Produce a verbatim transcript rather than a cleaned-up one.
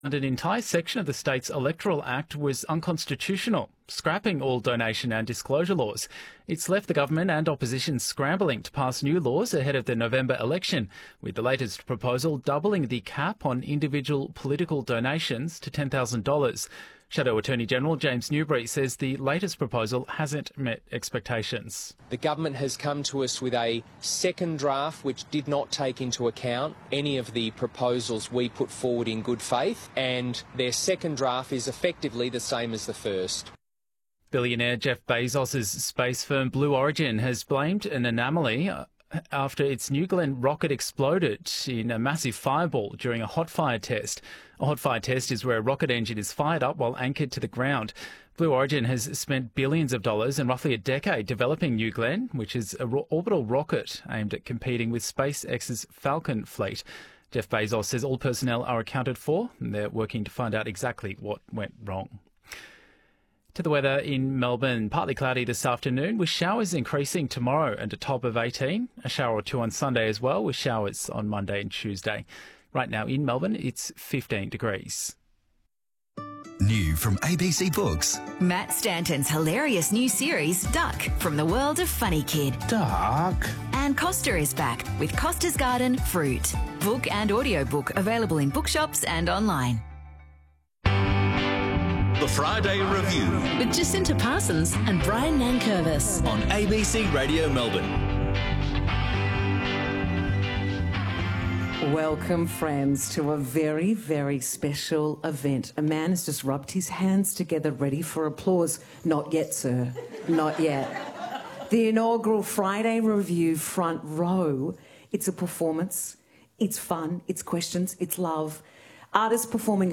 And an entire section of the state's Electoral Act was unconstitutional, scrapping all donation and disclosure laws. It's left the government and opposition scrambling to pass new laws ahead of the November election, with the latest proposal doubling the cap on individual political donations to ten thousand dollars. Shadow Attorney General James Newbury says the latest proposal hasn't met expectations. The government has come to us with a second draft which did not take into account any of the proposals we put forward in good faith, and their second draft is effectively the same as the first. Billionaire Jeff Bezos' space firm Blue Origin has blamed an anomaly after its New Glenn rocket exploded in a massive fireball during a hot fire test. A hot fire test is where a rocket engine is fired up while anchored to the ground. Blue Origin has spent billions of dollars and roughly a decade developing New Glenn, which is an ro- orbital rocket aimed at competing with SpaceX's Falcon fleet. Jeff Bezos says all personnel are accounted for, and they're working to find out exactly what went wrong. To the weather in Melbourne, partly cloudy this afternoon with showers increasing tomorrow and a top of eighteen. A shower or two on Sunday as well, with showers on Monday and Tuesday. Right now in Melbourne, it's fifteen degrees. New from A B C Books. Matt Stanton's hilarious new series, Duck, from the world of Funny Kid. Duck. And Costa is back with Costa's Garden Fruit. Book and audiobook available in bookshops and online. The Friday Review with Jacinta Parsons and Brian Nankervis on A B C Radio Melbourne. Welcome, friends, to a very, very special event. A man has just rubbed his hands together, ready for applause. Not yet, sir. Not yet. The inaugural Friday Review Front Row. It's a performance. It's fun. It's questions. It's love. Artists performing